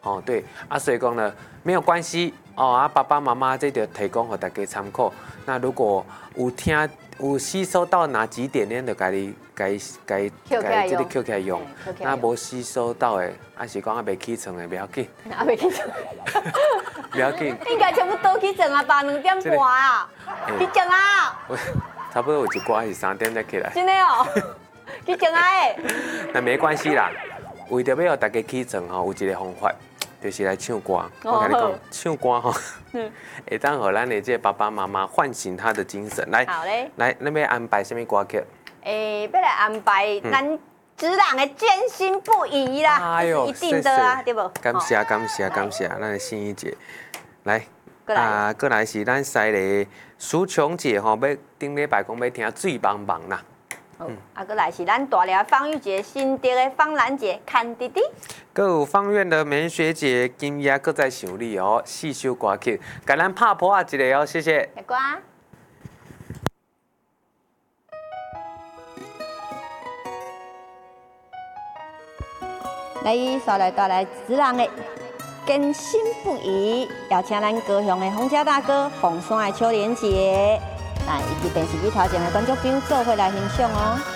哦，对啊，所以讲呢，没有关系哦啊，爸爸妈妈这就提供给大家参考。那如果有吸收到哪几点呢，就该这个捡起来用。那无吸收到的，还是讲还未起床的，不要紧。 啊，未起床， 不要紧。 应该差不多起床啊，爸2点半啊，起床啊。 差不多有一寡是3点才起来。 真的哦，起床啊诶。 那没关系啦，为着要让大家起床吼，有一个方法。就是来唱歌，我跟你讲，唱歌吼，会当让咱的这爸爸妈妈唤醒他的精神。来， 好嘞， 来，那边安排什么歌曲？ 要来安排咱职人的坚信不疑啦，这是一定的啊，对不？ 感谢，咱的心怡姐，来，过来是咱西的苏琼姐吼，要顶礼拜讲要听最棒棒啦。 过来是咱大寮方玉姐新竹的方兰姐看弟弟， 搁有方院的梅学姐今夜搁在想你哦，4首歌曲，给咱拍破一个哦，谢谢。 来歌。来，刷来带来职人的坚信不疑，邀请咱高雄的洪家大哥、凤山的邱连杰，以及电视机头前的观众朋友做伙来欣赏哦。